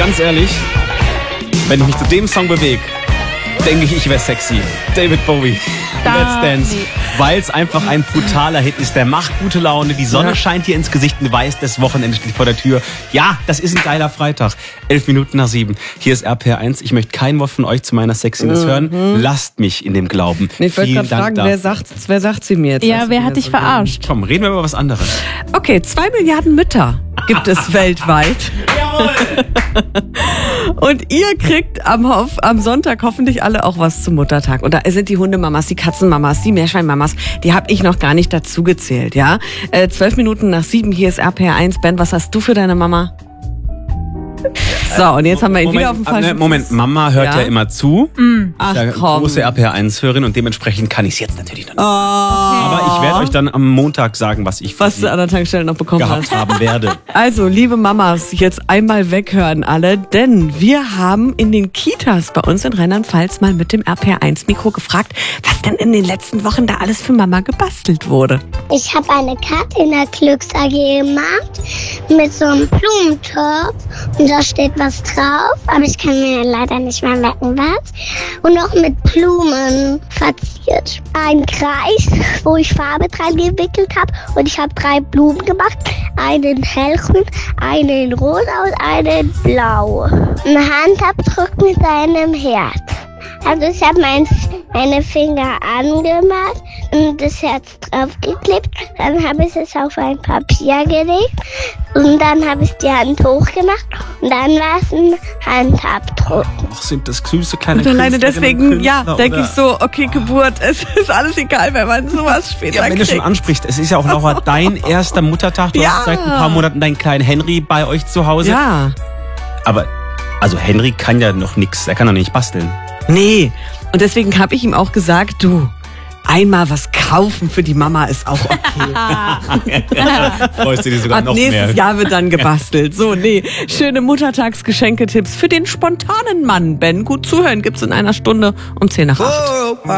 ganz ehrlich, wenn ich mich zu dem Song bewege, denke ich wäre sexy. David Bowie, Let's Dance. Weil es einfach ein brutaler Hit ist. Der macht gute Laune, die Sonne scheint dir ins Gesicht und du weißt, das Wochenende steht vor der Tür. Ja, das ist ein geiler Freitag. 7:11. Hier ist RPR1. Ich möchte kein Wort von euch zu meiner Sexiness hören. Lasst mich in dem Glauben. Ich wollte gerade fragen, wer sagt sie mir jetzt? Ja, wer hat dich verarscht? Komm, reden wir über was anderes. Okay, 2 Milliarden Mütter gibt es weltweit. Und ihr kriegt am Sonntag hoffentlich alle auch was zum Muttertag. Und da sind die Hundemamas, die Katzenmamas, die Meerschweinmamas, die habe ich noch gar nicht dazu gezählt, ja. 7:12, hier ist RPR1. Ben, was hast du für deine Mama? So, und jetzt haben wir ihn wieder auf dem falschen Moment, Mama hört ja immer zu. Ach, ja, komm. große RPR1-Hörerin und dementsprechend kann ich es jetzt natürlich noch nicht. Oh. Aber ich werde euch dann am Montag sagen, was du an der Tankstelle noch bekommen gehabt hast. haben werde. Also, liebe Mamas, jetzt einmal weghören alle, denn wir haben in den Kitas bei uns in Rheinland-Pfalz mal mit dem RPR1-Mikro gefragt, was denn in den letzten Wochen da alles für Mama gebastelt wurde. Ich habe eine Karte in der Glücks AG gemacht mit so einem Blumentopf und da steht was drauf, aber ich kann mir leider nicht mehr merken, was. Und noch mit Blumen verziert. Ein Kreis, wo ich Farbe dran gewickelt habe und ich habe 3 Blumen gemacht. Einen hellgrün, einen rosa und einen blau. Ein Handabdruck mit einem Herz. Also ich habe meine Finger angemacht und das Herz draufgeklebt. Dann habe ich es auf ein Papier gelegt und dann habe ich die Hand hochgemacht und dann war es ein Handabdruck. Ach, sind das süße kleine Und alleine Künstlerinnen deswegen, und Künstler, denke oder? ich so, okay, Geburt, es ist alles egal, wenn man sowas später Ja, wenn du kriegt. schon ansprichst, es ist ja auch noch dein erster Muttertag. Du hast seit ein paar Monaten deinen kleinen Henry bei euch zu Hause. Ja. Aber, also Henry kann ja noch nichts, er kann doch nicht basteln. Nee. Und deswegen habe ich ihm auch gesagt, du, einmal was kaufen für die Mama ist auch okay. Freust du dich sogar Ab noch mehr. nächstes Jahr wird dann gebastelt. So, nee. Schöne Muttertagsgeschenketipps für den spontanen Mann. Ben, gut zuhören gibt's in einer Stunde um 7:10.